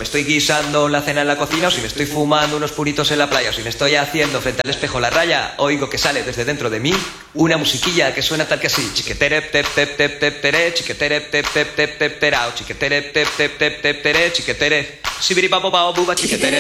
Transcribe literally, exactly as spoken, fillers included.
estoy guisando la cena en la cocina, o si me estoy fumando unos puritos en la playa, o si me estoy haciendo frente al espejo la raya, oigo que sale desde dentro de mí una musiquilla que suena tal que así. Chiquetere tep tep tep tep tere, chiquetere tep tep tep tep terao, chiquetere tep tep tep tep tere, chiquetere sibiri papo pao buba chiquetere.